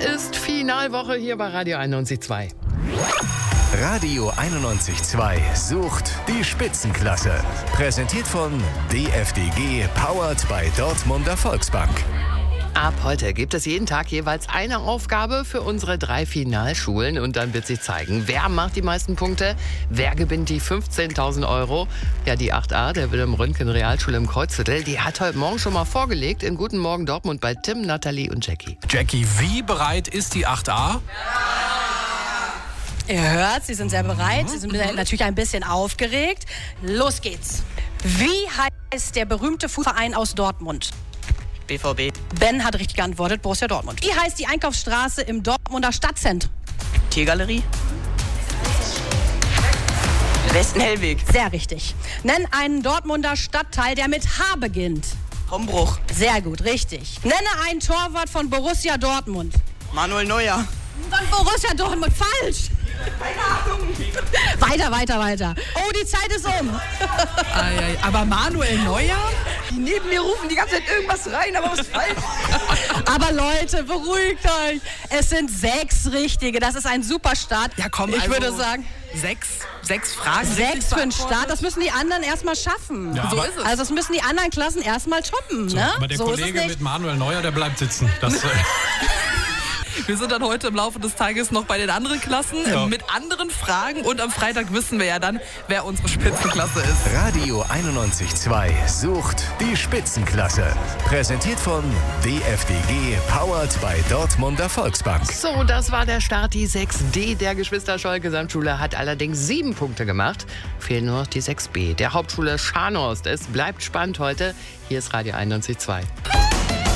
ist Finalwoche hier bei Radio 91.2. Radio 91.2 sucht die Spitzenklasse. Präsentiert von DFDG, powered by Dortmunder Volksbank. Ab heute gibt es jeden Tag jeweils eine Aufgabe für unsere 3 Finalschulen. Und dann wird sich zeigen, wer macht die meisten Punkte, wer gewinnt die 15.000 Euro. Ja, die 8a der Wilhelm Röntgen Realschule im Kreuzviertel, die hat heute Morgen schon mal vorgelegt in Guten Morgen Dortmund bei Tim, Nathalie und Jackie. Jackie, wie bereit ist die 8a? Ihr hört, Sie sind sehr bereit. Sie sind natürlich ein bisschen aufgeregt. Los geht's. Wie heißt der berühmte Fußballverein aus Dortmund? BVB. Ben hat richtig geantwortet, Borussia Dortmund. Wie heißt die Einkaufsstraße im Dortmunder Stadtzentrum? Tiergalerie. Westenhellweg. Sehr richtig. Nenn einen Dortmunder Stadtteil, der mit H beginnt. Hombruch. Sehr gut, richtig. Nenne einen Torwart von Borussia Dortmund. Manuel Neuer. Von Borussia Dortmund, falsch. Weiter. Oh, die Zeit ist um. Aber Manuel Neuer? Die neben mir rufen die ganze Zeit irgendwas rein, aber was falsch. Aber Leute, beruhigt euch. Es sind 6 richtige. Das ist ein super Start. Ja, komm, ich würde sagen, 6 Fragen. 6 für den Start. Das müssen die anderen erstmal schaffen. Ja, so ist es. Also das müssen die anderen Klassen erstmal toppen. So, Ne? aber der So ist es Kollege nicht. mit Manuel Neuer, der bleibt sitzen. Das, Wir sind dann heute im Laufe des Tages noch bei den anderen Klassen mit anderen Fragen. Und am Freitag wissen wir ja dann, wer unsere Spitzenklasse ist. Radio 91.2 sucht die Spitzenklasse. Präsentiert von DFDG, powered by Dortmunder Volksbank. So, das war der Start. Die 6D der Geschwister-Scholl-Gesamtschule hat allerdings 7 Punkte gemacht. Fehlen nur noch die 6B der Hauptschule Scharnhorst. Es bleibt spannend heute. Hier ist Radio 91.2.